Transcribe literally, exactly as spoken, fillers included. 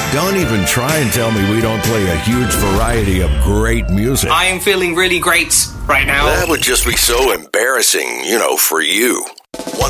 Don't even try and tell me we don't play a huge variety of great music. I am feeling really great right now. That would just be so embarrassing, you know, for you.